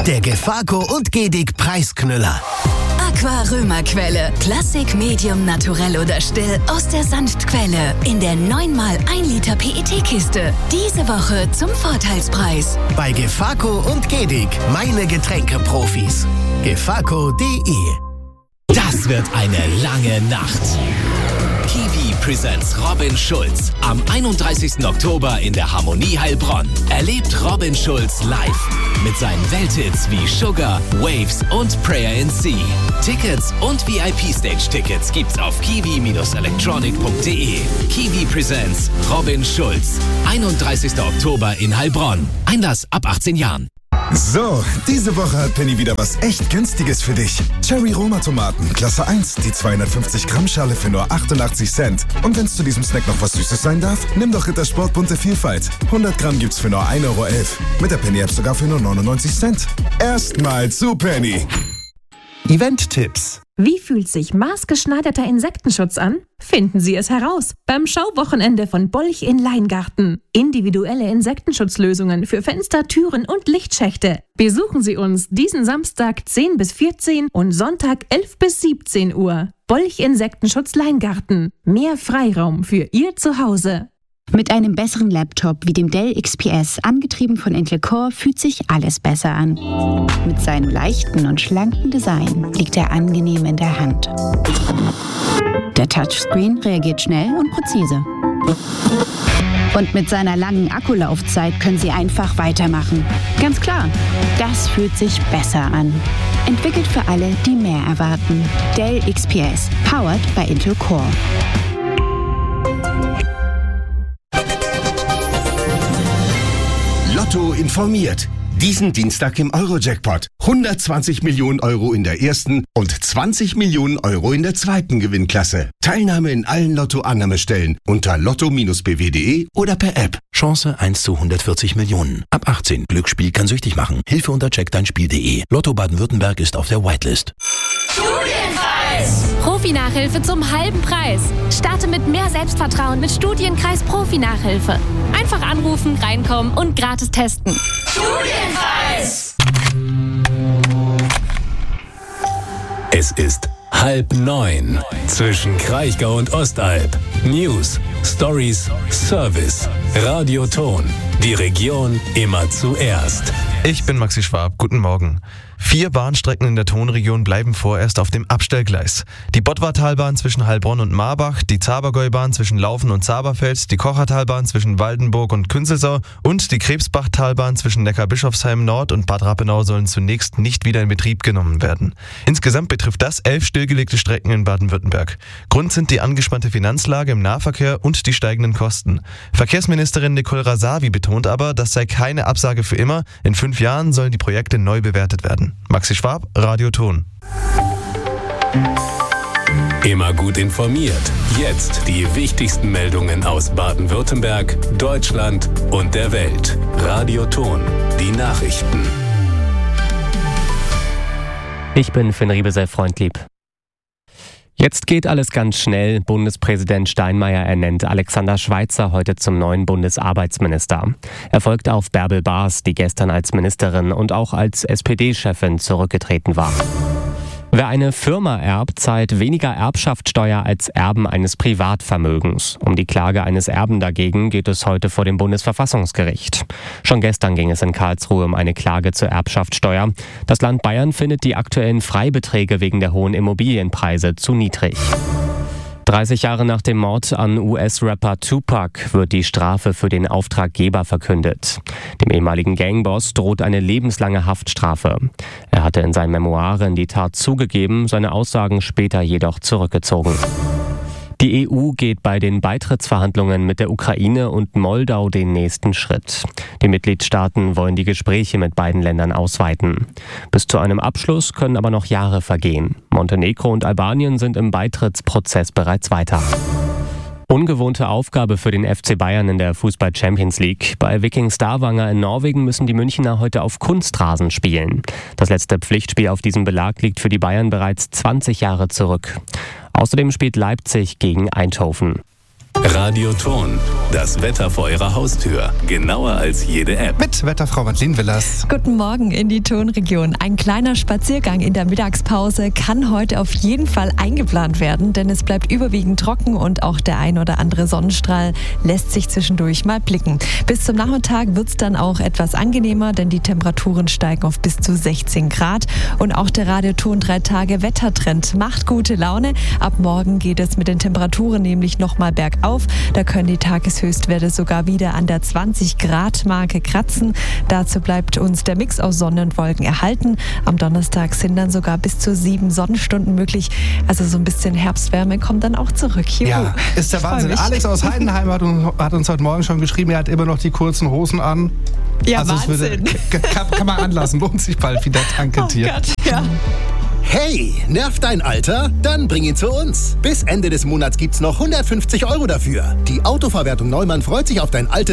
Der Gefaco und Gedig Preisknüller. Aqua Römerquelle. Klassik, Medium, Naturell oder Still aus der Sanftquelle. In der 9x1 Liter PET-Kiste. Diese Woche zum Vorteilspreis. Bei Gefaco und Gedig. Meine Getränkeprofis. Gefaco.de. Das wird eine lange Nacht. Kiwi presents Robin Schulz am 31. Oktober in der Harmonie Heilbronn. Erlebt Robin Schulz live mit seinen Welthits wie Sugar, Waves und Prayer in Sea. Tickets und VIP-Stage-Tickets gibt's auf kiwi-electronic.de. Kiwi presents Robin Schulz. 31. Oktober in Heilbronn. Einlass ab 18 Jahren. So, diese Woche hat Penny wieder was echt Günstiges für dich. Cherry Roma Tomaten, Klasse 1, die 250 Gramm Schale für nur 88 Cent. Und wenn es zu diesem Snack noch was Süßes sein darf, nimm doch Rittersport bunte Vielfalt. 100 Gramm gibt's für nur 1,11 Euro. Mit der Penny App sogar für nur 99 Cent. Erstmal zu Penny. Event-Tipps. Wie fühlt sich maßgeschneiderter Insektenschutz an? Finden Sie es heraus beim Schauwochenende von Bolch in Leingarten. Individuelle Insektenschutzlösungen für Fenster, Türen und Lichtschächte. Besuchen Sie uns diesen Samstag 10 bis 14 und Sonntag 11 bis 17 Uhr. Bolch Insektenschutz Leingarten. Mehr Freiraum für Ihr Zuhause. Mit einem besseren Laptop wie dem Dell XPS, angetrieben von Intel Core, fühlt sich alles besser an. Mit seinem leichten und schlanken Design liegt er angenehm in der Hand. Der Touchscreen reagiert schnell und präzise. Und mit seiner langen Akkulaufzeit können Sie einfach weitermachen. Ganz klar, das fühlt sich besser an. Entwickelt für alle, die mehr erwarten. Dell XPS, powered by Intel Core. Lotto informiert. Diesen Dienstag im Euro-Jackpot. 120 Millionen Euro in der ersten und 20 Millionen Euro in der zweiten Gewinnklasse. Teilnahme in allen Lotto-Annahmestellen unter lotto-bw.de oder per App. Chance 1 zu 140 Millionen. Ab 18. Glücksspiel kann süchtig machen. Hilfe unter checkdeinspiel.de. Lotto Baden-Württemberg ist auf der Whitelist. Studienkreis! Profi-Nachhilfe zum halben Preis. Starte mit mehr Selbstvertrauen mit Studienkreis Profi-Nachhilfe. Einfach anrufen, reinkommen und gratis testen. Studienkreis! Es ist 8:30 zwischen Kraichgau und Ostalb. News, Stories, Service, Radioton. Die Region immer zuerst. Ich bin Maxi Schwab, guten Morgen. 4 Bahnstrecken in der Tonregion bleiben vorerst auf dem Abstellgleis. Die Bottwartalbahn zwischen Heilbronn und Marbach, die Zabergäubahn zwischen Laufen und Zaberfeld, die Kochertalbahn zwischen Waldenburg und Künzelsau und die Krebsbachtalbahn zwischen Neckarbischofsheim Nord und Bad Rappenau sollen zunächst nicht wieder in Betrieb genommen werden. Insgesamt betrifft das 11 stillgelegte Strecken in Baden-Württemberg. Grund sind die angespannte Finanzlage im Nahverkehr und die steigenden Kosten. Verkehrsministerin Nicole Rasavi betont aber, das sei keine Absage für immer. In 5 Jahren sollen die Projekte neu bewertet werden. Maxi Schwab, Radio Ton. Immer gut informiert. Jetzt die wichtigsten Meldungen aus Baden-Württemberg, Deutschland und der Welt. Radio Ton, die Nachrichten. Ich bin Finn Riebesell, Freundlieb. Jetzt geht alles ganz schnell. Bundespräsident Steinmeier ernennt Alexander Schweitzer heute zum neuen Bundesarbeitsminister. Er folgt auf Bärbel Baas, die gestern als Ministerin und auch als SPD-Chefin zurückgetreten war. Wer eine Firma erbt, zahlt weniger Erbschaftssteuer als Erben eines Privatvermögens. Um die Klage eines Erben dagegen geht es heute vor dem Bundesverfassungsgericht. Schon gestern ging es in Karlsruhe um eine Klage zur Erbschaftssteuer. Das Land Bayern findet die aktuellen Freibeträge wegen der hohen Immobilienpreise zu niedrig. 30 Jahre nach dem Mord an US-Rapper Tupac wird die Strafe für den Auftraggeber verkündet. Dem ehemaligen Gangboss droht eine lebenslange Haftstrafe. Er hatte in seinen Memoiren die Tat zugegeben, seine Aussagen später jedoch zurückgezogen. Die EU geht bei den Beitrittsverhandlungen mit der Ukraine und Moldau den nächsten Schritt. Die Mitgliedstaaten wollen die Gespräche mit beiden Ländern ausweiten. Bis zu einem Abschluss können aber noch Jahre vergehen. Montenegro und Albanien sind im Beitrittsprozess bereits weiter. Ungewohnte Aufgabe für den FC Bayern in der Fußball-Champions League. Bei Viking Stavanger in Norwegen müssen die Münchner heute auf Kunstrasen spielen. Das letzte Pflichtspiel auf diesem Belag liegt für die Bayern bereits 20 Jahre zurück. Außerdem spielt Leipzig gegen Eindhoven. Radio Thurn, das Wetter vor Ihrer Haustür. Genauer als jede App. Mit Wetterfrau Madeleine Willers. Guten Morgen in die Thurn-Region. Ein kleiner Spaziergang in der Mittagspause kann heute auf jeden Fall eingeplant werden, denn es bleibt überwiegend trocken und auch der ein oder andere Sonnenstrahl lässt sich zwischendurch mal blicken. Bis zum Nachmittag wird es dann auch etwas angenehmer, denn die Temperaturen steigen auf bis zu 16 Grad. Und auch der Radio Thurn 3 Tage Wettertrend macht gute Laune. Ab morgen geht es mit den Temperaturen nämlich nochmal bergauf. Da können die Tageshöchstwerte sogar wieder an der 20-Grad-Marke kratzen. Dazu bleibt uns der Mix aus Sonne und Wolken erhalten. Am Donnerstag sind dann sogar bis zu 7 Sonnenstunden möglich. Also so ein bisschen Herbstwärme kommt dann auch zurück. Juhu. Ja, ist der Wahnsinn. Alex aus Heidenheim hat uns heute Morgen schon geschrieben, er hat immer noch die kurzen Hosen an. Ja, also Wahnsinn. Kann man anlassen, lohnt sich bald wieder, danke dir. Oh Gott, ja. Hey, nervt dein Alter? Dann bring ihn zu uns. Bis Ende des Monats gibt's noch 150 € dafür. Die Autoverwertung Neumann freut sich auf dein altes